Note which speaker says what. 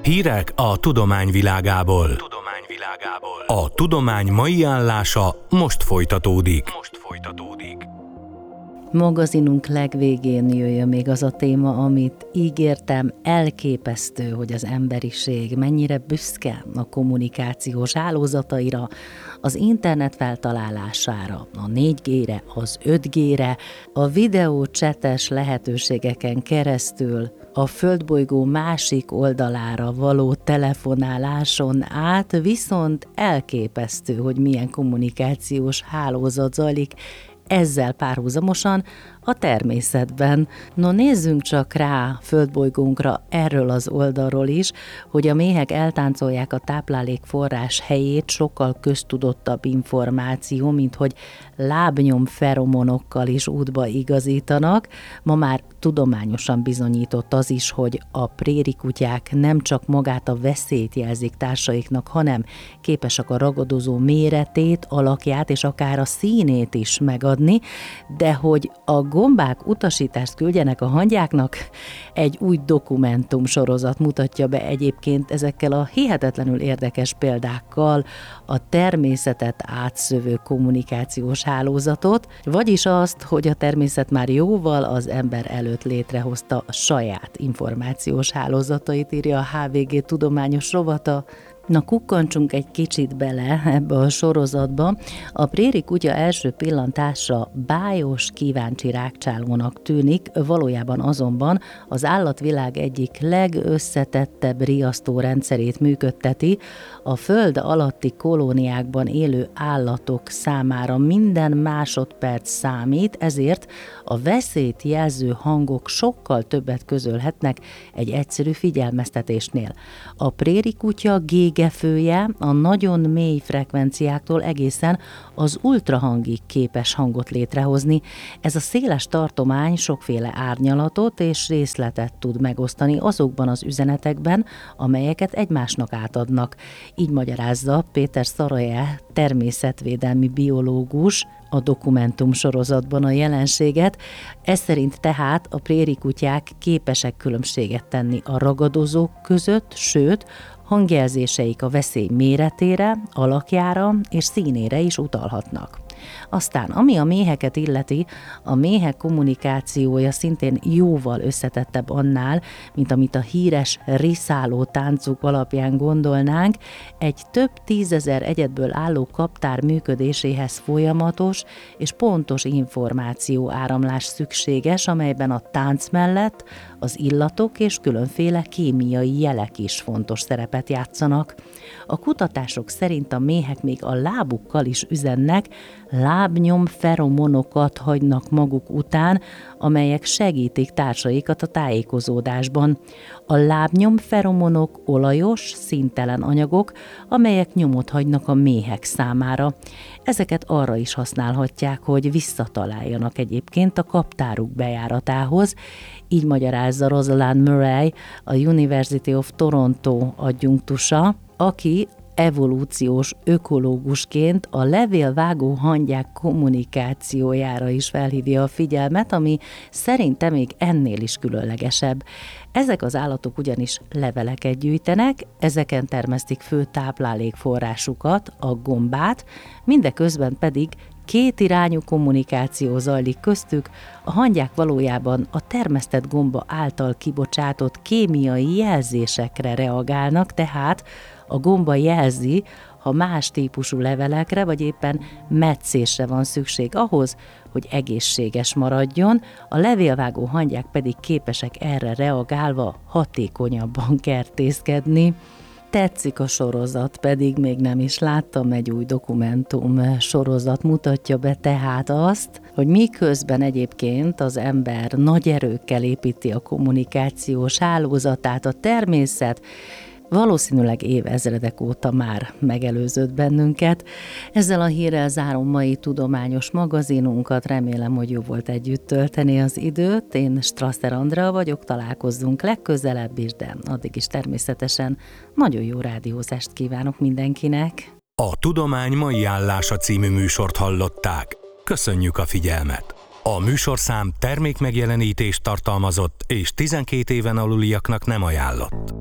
Speaker 1: Hírek a tudomány világából. A tudomány mai állása most folytatódik.
Speaker 2: Magazinunk legvégén jöjjön még az a téma, amit ígértem, elképesztő, hogy az emberiség mennyire büszke a kommunikációs hálózataira, az internet feltalálására, a 4G-re, az 5G-re, a videó csetes lehetőségeken keresztül, a földbolygó másik oldalára való telefonáláson át, viszont elképesztő, hogy milyen kommunikációs hálózat zajlik ezzel párhuzamosan a természetben. No, nézzünk csak rá földbolygónkra erről az oldalról is, hogy a méhek eltáncolják a táplálékforrás helyét, sokkal köztudottabb információ, mint hogy lábnyom feromonokkal is útba igazítanak. Ma már tudományosan bizonyított az is, hogy a prérikutyák nem csak magát a veszélyt jelzik társaiknak, hanem képesek a ragadozó méretét, alakját és akár a színét is megadni, de hogy a gombák utasítást küldjenek a hangyáknak, egy új dokumentumsorozat mutatja be egyébként ezekkel a hihetetlenül érdekes példákkal a természetet átszövő kommunikációs hálózatot, vagyis azt, hogy a természet már jóval az ember előtt létrehozta a saját információs hálózatait, írja a HVG tudományos rovata. Na, kukkantsunk egy kicsit bele ebbe a sorozatba. A prérikutya első pillantásra bájos, kíváncsi rágcsálónak tűnik, valójában azonban az állatvilág egyik legösszetettebb riasztórendszerét működteti. A föld alatti kolóniákban élő állatok számára minden másodperc számít, ezért a veszélyt jelző hangok sokkal többet közölhetnek egy egyszerű figyelmeztetésnél. A prérikutya gégefője a nagyon mély frekvenciáktól egészen az ultrahangig képes hangot létrehozni. Ez a széles tartomány sokféle árnyalatot és részletet tud megosztani azokban az üzenetekben, amelyeket egymásnak átadnak. Így magyarázza Péter Szaraje, természetvédelmi biológus, a dokumentum sorozatban a jelenséget. Ez szerint tehát a prérikutyák képesek különbséget tenni a ragadozók között, sőt, hangjelzéseik a veszély méretére, alakjára és színére is utalhatnak. Aztán, ami a méheket illeti, a méhek kommunikációja szintén jóval összetettebb annál, mint amit a híres riszáló táncuk alapján gondolnánk. Egy több tízezer egyedből álló kaptár működéséhez folyamatos és pontos információ áramlás szükséges, amelyben a tánc mellett az illatok és különféle kémiai jelek is fontos szerepet játszanak. A kutatások szerint a méhek még a lábukkal is üzennek, lábnyom feromonokat hagynak maguk után, amelyek segítik társaikat a tájékozódásban. A lábnyom feromonok olajos, színtelen anyagok, amelyek nyomot hagynak a méhek számára. Ezeket arra is használhatják, hogy visszataláljanak egyébként a kaptáruk bejáratához. Így magyarázza Rosalind Murray, a University of Toronto adjunktusa, aki evolúciós ökológusként a levélvágó hangyák kommunikációjára is felhívja a figyelmet, ami szerintem még ennél is különlegesebb. Ezek az állatok ugyanis leveleket gyűjtenek, ezeken termesztik fő táplálékforrásukat, a gombát, mindeközben pedig kétirányú kommunikáció zajlik köztük, a hangyák valójában a termesztett gomba által kibocsátott kémiai jelzésekre reagálnak, tehát a gomba jelzi, ha más típusú levelekre vagy éppen metszésre van szükség ahhoz, hogy egészséges maradjon, a levélvágó hangyák pedig képesek erre reagálva hatékonyabban kertészkedni. Tetszik a sorozat, pedig még nem is láttam, egy új dokumentum sorozat mutatja be tehát azt, hogy miközben egyébként az ember nagy erőkkel építi a kommunikációs hálózatát, a természet valószínűleg évezredek óta már megelőzött bennünket. Ezzel a hírrel zárom mai tudományos magazinunkat, remélem, hogy jó volt együtt tölteni az időt. Én Strasser Andrea vagyok, találkozzunk legközelebb is, de addig is természetesen nagyon jó rádiózást kívánok mindenkinek.
Speaker 1: A Tudomány mai állása című műsort hallották. Köszönjük a figyelmet! A műsorszám termékmegjelenítést tartalmazott és 12 éven aluliaknak nem ajánlott.